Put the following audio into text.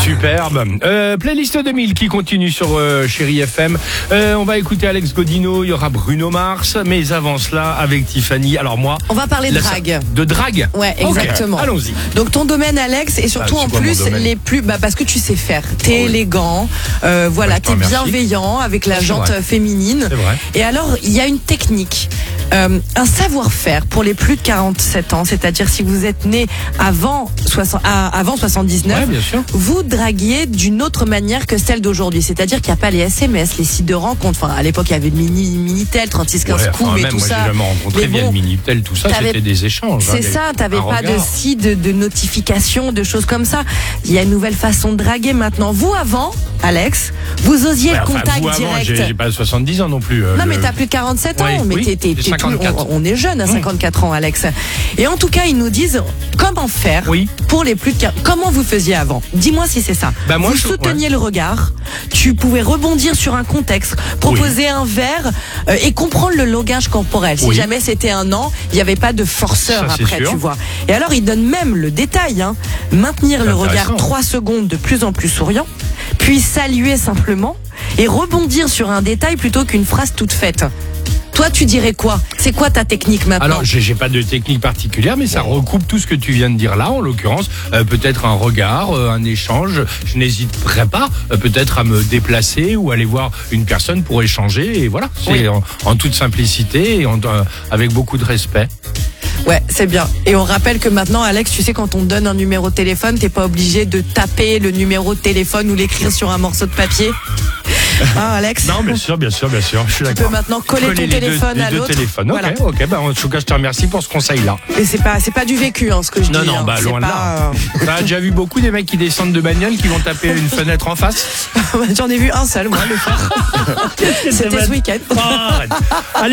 Superbe. Playlist 2000 qui continue sur Chérie FM. On va écouter Alex Godino, il y aura Bruno Mars, mais avant cela, avec Tiffany. Alors moi... On va parler de drague. De drague? Ouais, exactement. Okay, allons-y. Donc ton domaine, Alex, et surtout en plus les plus... parce que tu sais faire. T'es élégant, voilà, t'es bienveillant avec la jante féminine. C'est vrai. Et alors, il y a une technique. Un savoir-faire pour les plus de 47 ans, c'est-à-dire si vous êtes né avant 79, bien sûr. vous draguiez d'une autre manière que celle d'aujourd'hui. C'est-à-dire qu'il n'y a pas les SMS, les sites de rencontres. Enfin, à l'époque, il y avait le Minitel, 3615 coups et tout moi, ça. J'ai jamais rencontré via le Minitel, tout ça, c'était des échanges. C'est ça, t'avais pas de site, de notification, de choses comme ça. Il y a une nouvelle façon de draguer maintenant. Vous, avant, Alex, vous osiez le contact direct. J'ai pas 70 ans non plus. Non, mais t'as plus de 47 ans. Mais on est jeune à 54 ans, Alex. Et en tout cas, ils nous disent comment faire pour les plus de... Comment vous faisiez avant? Dis-moi si c'est ça. Vous souteniez le regard, tu pouvais rebondir sur un contexte, proposer un verre et comprendre le langage corporel. Si jamais c'était un an, il n'y avait pas de forceur après, tu vois. Et alors, ils donnent même le détail. Maintenir le regard 3 secondes de plus en plus souriant, puis saluer simplement et rebondir sur un détail plutôt qu'une phrase toute faite. Toi, tu dirais quoi? C'est quoi ta technique maintenant? Alors, j'ai pas de technique particulière, mais ça recoupe tout ce que tu viens de dire là, en l'occurrence. Peut-être un regard, un échange. Je n'hésiterai pas, peut-être à me déplacer ou aller voir une personne pour échanger. Et voilà, c'est en toute simplicité et avec beaucoup de respect. Ouais, c'est bien. Et on rappelle que maintenant, Alex, tu sais, quand on te donne un numéro de téléphone, t'es pas obligé de taper le numéro de téléphone ou l'écrire sur un morceau de papier. Hein, Alex? Non, bien sûr, je suis d'accord. Tu peux maintenant coller ton téléphone à l'autre. Téléphones. Voilà. Ok. En tout cas, je te remercie pour ce conseil-là. Et c'est pas du vécu, ce que je dis. Non, loin de là. T'as déjà vu beaucoup des mecs qui descendent de bagnole qui vont taper une fenêtre en face? J'en ai vu un seul, moi, le faire. C'était ce week-end. Arrête.